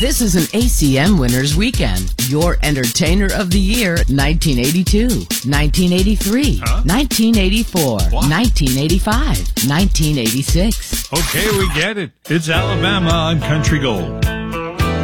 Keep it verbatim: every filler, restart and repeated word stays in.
This is an A C M Winners Weekend. Your Entertainer of the Year, nineteen eighty-two, nineteen eighty-three, Huh? nineteen eighty-four, What? nineteen eighty-five, nineteen eighty-six. Okay, we get it. It's Alabama on Country Gold.